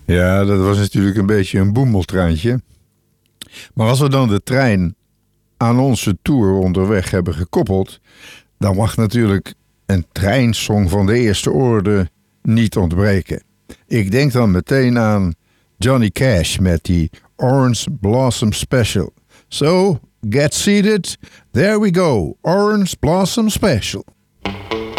Ja, dat was natuurlijk een beetje een boemeltreintje. Maar als we dan de trein aan onze tour onderweg hebben gekoppeld, dan mag natuurlijk een treinsong van de eerste orde niet ontbreken. Ik denk dan meteen aan Johnny Cash met die Orange Blossom Special. So, get seated. There we go. Orange Blossom Special.